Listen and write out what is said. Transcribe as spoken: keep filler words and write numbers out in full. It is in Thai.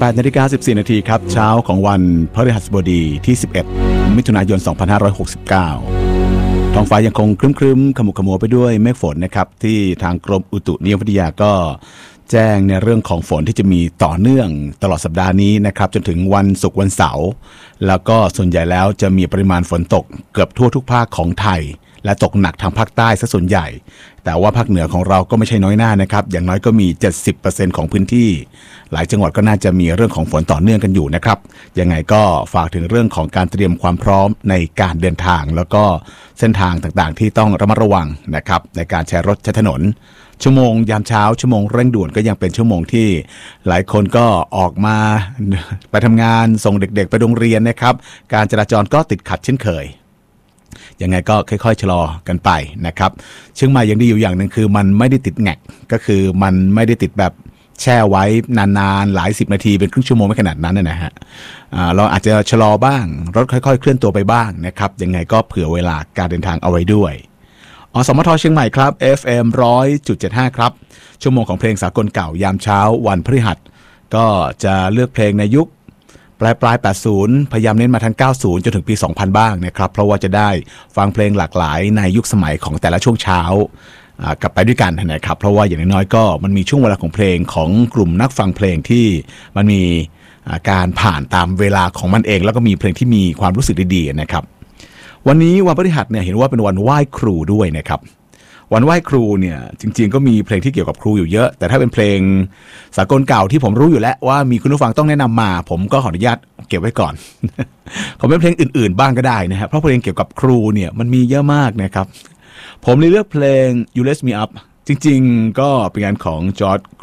แปดนาฬิกาสิบสี่นาทีครับเช้าของวันพฤหัสบดีที่สิบเอ็ดมิถุนายนสองพันห้าร้อยหกสิบเก้าท้องฟ้ายังคงครึ้มๆขมุกขมัวไปด้วยเมฆฝนนะครับที่ทางกรมอุตุนิยมวิทยาก็แจ้งในเรื่องของฝนที่จะมีต่อเนื่องตลอดสัปดาห์นี้นะครับจนถึงวันศุกร์วันเสาร์แล้วก็ส่วนใหญ่แล้วจะมีปริมาณฝนตกเกือบทั่วทุกภาคของไทยและตกหนักทางภาคใต้ซะส่วนใหญ่แต่ว่าภาคเหนือของเราก็ไม่ใช่น้อยหน้านะครับอย่างน้อยก็มี เจ็ดสิบเปอร์เซ็นต์ ของพื้นที่หลายจังหวัดก็น่าจะมีเรื่องของฝนต่อเนื่องกันอยู่นะครับยังไงก็ฝากถึงเรื่องของการเตรียมความพร้อมในการเดินทางแล้วก็เส้นทางต่างๆที่ต้องระมัดระวังนะครับในการใช้รถใช้ถนนชั่วโมงยามเช้าชั่วโมงเร่งด่วนก็ยังเป็นชั่วโมงที่หลายคนก็ออกมาไปทำงานส่งเด็กๆไปโรงเรียนนะครับการจราจรก็ติดขัดเช่นเคยยังไงก็ค่อยๆชะลอกันไปนะครับเชียงใหม่ยังดีอยู่อย่างหนึ่งคือมันไม่ได้ติดแงกก็คือมันไม่ได้ติดแบบแช่ไว้นานๆหลายสิบนาทีเป็นครึ่งชั่วโมงไม่ขนาดนั้นนะฮะเราอาจจะชะลอบ้างรถค่อยๆเคลื่อนตัวไปบ้างนะครับยังไงก็เผื่อเวลาการเดินทางเอาไว้ด้วยอสมทเชียงใหม่ครับ เอฟ เอ็ม หนึ่งร้อยจุดเจ็ดห้า ครับชั่วโมงของเพลงสากลเก่ายามเช้าวันพฤหัสก็จะเลือกเพลงในยุคปลายปลายแปดสิบพยายามเน้นมาทั้งเก้าสิบจนถึงปีสองพันบ้างนะครับเพราะว่าจะได้ฟังเพลงหลากหลายในยุคสมัยของแต่ละช่วงเช้ากลับไปด้วยกันนะครับเพราะว่าอย่างน้อยๆก็มันมีช่วงเวลาของเพลงของกลุ่มนักฟังเพลงที่มันมีการผ่านตามเวลาของมันเองแล้วก็มีเพลงที่มีความรู้สึกดีๆนะครับวันนี้วันพฤหัสเนี่ยเห็นว่าเป็นวันไหว้ครูด้วยนะครับวันไหว้ครูเนี่ยจริงๆก็มีเพลงที่เกี่ยวกับครูอยู่เยอะแต่ถ้าเป็นเพลงสากลเก่าที่ผมรู้อยู่แล้วว่ามีคุณผู้ฟังต้องแนะนำมาผมก็ขออนุญาตเก็บไว้ก่อน ขอเป็นเพลงอื่นๆบ้างก็ได้นะครับเพราะเพลงเกี่ยวกับครูเนี่ยมันมีเยอะมากนะครับผมเลยเลือกเพลง You Raise Me Up จริงๆก็เป็นงานของจอร์จ